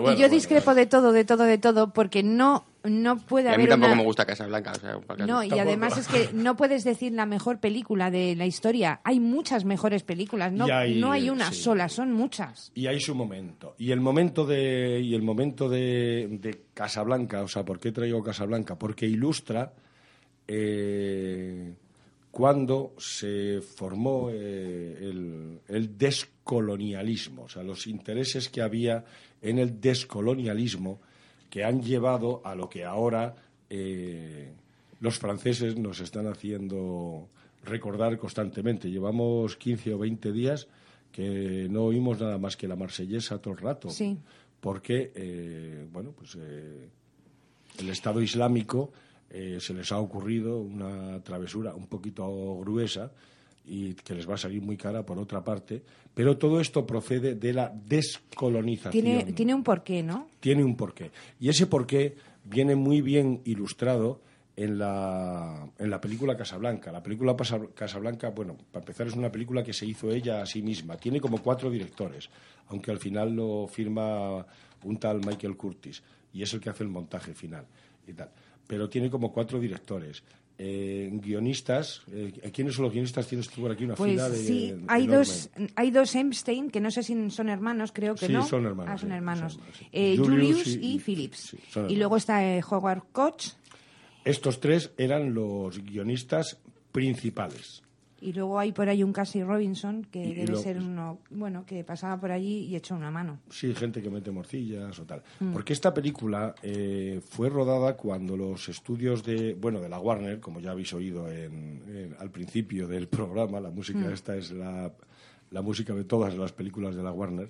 Y yo discrepo de todo, porque no puede haber. A mí tampoco me gusta Casablanca. O sea, no, y tampoco. además es que no puedes decir la mejor película de la historia. Hay muchas mejores películas, no hay una sola, son muchas. Y hay su momento. Y el momento de Casablanca, o sea, ¿por qué traigo Casablanca? Porque ilustra cuando se formó el descolonialismo, o sea, los intereses que había en el descolonialismo que han llevado a lo que ahora los franceses nos están haciendo recordar constantemente. Llevamos 15 o 20 días que no oímos nada más que la marsellesa todo el rato. Sí. Porque, el Estado Islámico se les ha ocurrido una travesura un poquito gruesa y que les va a salir muy cara por otra parte, pero todo esto procede de la descolonización. Tiene un porqué, ¿no? Tiene un porqué. Y ese porqué viene muy bien ilustrado en la película Casablanca. La película Casablanca, bueno, para empezar, es una película que se hizo ella a sí misma. Tiene como 4 directores, aunque al final lo firma un tal Michael Curtis, y es el que hace el montaje final y tal. Pero tiene como 4 directores. Guionistas, ¿quiénes son los guionistas? Tienes tú por aquí una fila de... Sí, hay dos Epstein, que no sé si son hermanos, creo que sí, no. Son hermanos. Son hermanos. Sí. Julius y Phillips. Y luego está Howard Koch. Estos 3 eran los guionistas principales. Y luego hay por ahí un Casey Robinson, que debe ser uno, bueno, que pasaba por allí y echó una mano. Sí, gente que mete morcillas o tal. Porque esta película fue rodada cuando los estudios de la Warner, como ya habéis oído al principio del programa, la música esta es la música de todas las películas de la Warner,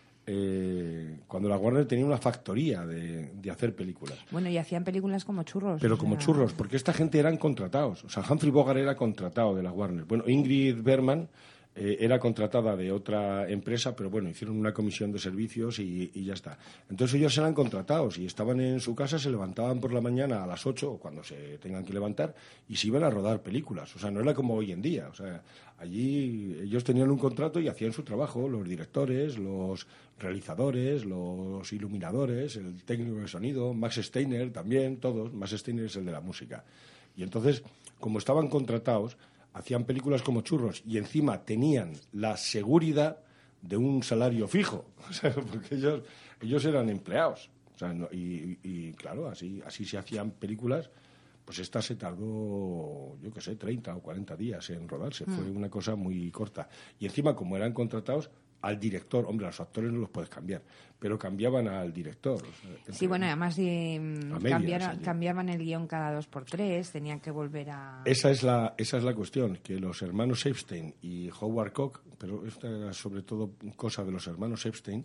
cuando la Warner tenía una factoría de hacer películas. Bueno, y hacían películas como churros. Pero como churros, porque esta gente eran contratados. O sea, Humphrey Bogart era contratado de la Warner. Bueno, Ingrid Bergman era contratada de otra empresa, pero bueno, hicieron una comisión de servicios y ya está. Entonces ellos eran contratados y estaban en su casa, se levantaban por la mañana a las 8 o cuando se tengan que levantar y se iban a rodar películas. O sea, no era como hoy en día. O sea, allí ellos tenían un contrato y hacían su trabajo, los directores, los realizadores, los iluminadores, el técnico de sonido, Max Steiner también, todos. Max Steiner es el de la música. Y entonces, como estaban contratados, hacían películas como churros y encima tenían la seguridad de un salario fijo, o sea, porque ellos eran empleados. O sea, y claro, así se hacían películas. Pues esta se tardó, 30 o 40 días en rodarse. Fue una cosa muy corta. Y encima, como eran contratados, al director, hombre, a los actores no los puedes cambiar, pero cambiaban al director. O sea, sí, bueno, además cambiaban el guión cada 2x3, tenían que volver a... Esa es la cuestión, que los hermanos Epstein y Howard Koch, pero esta era sobre todo cosa de los hermanos Epstein,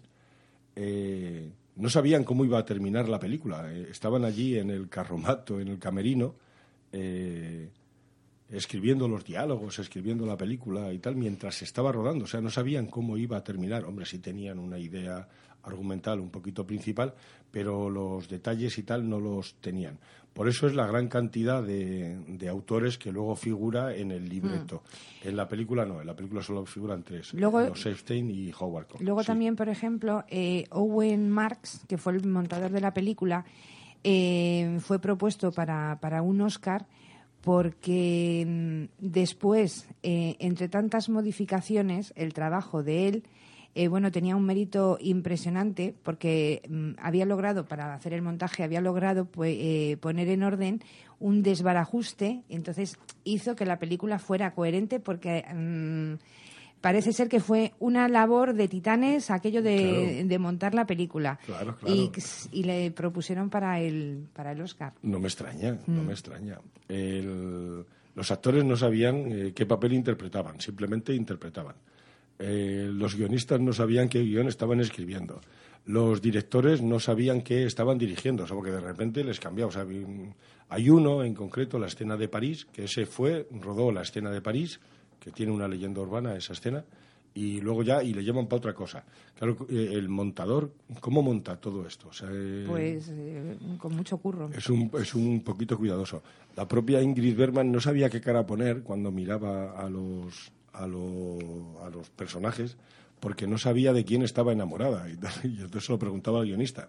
no sabían cómo iba a terminar la película. Estaban allí en el carromato, en el camerino, escribiendo los diálogos, escribiendo la película y tal, mientras se estaba rodando. O sea, no sabían cómo iba a terminar. Hombre, sí tenían una idea argumental un poquito principal, pero los detalles y tal no los tenían. Por eso es la gran cantidad de autores que luego figura en el libreto. En la película no, en la película solo figuran 3, los Epstein y Howard Koch. Luego también, por ejemplo, Owen Marks, que fue el montador de la película, fue propuesto para un Oscar porque después, entre tantas modificaciones, el trabajo de él tenía un mérito impresionante porque había logrado, para hacer el montaje, poner en orden un desbarajuste. Entonces hizo que la película fuera coherente porque parece ser que fue una labor de titanes aquello de montar la película. Claro. Y le propusieron para el Oscar. No me extraña, no me extraña. Los actores no sabían qué papel interpretaban, simplemente interpretaban. Los guionistas no sabían qué guión estaban escribiendo. Los directores no sabían qué estaban dirigiendo, o sea, porque de repente les cambiaba. O sea, hay uno en concreto, la escena de París, que rodó la escena de París, que tiene una leyenda urbana esa escena, y luego y le llaman para otra cosa. Claro, el montador, ¿cómo monta todo esto? O sea, con mucho curro. Es un poquito cuidadoso. La propia Ingrid Bergman no sabía qué cara poner cuando miraba a los personajes, porque no sabía de quién estaba enamorada y entonces se lo preguntaba al guionista.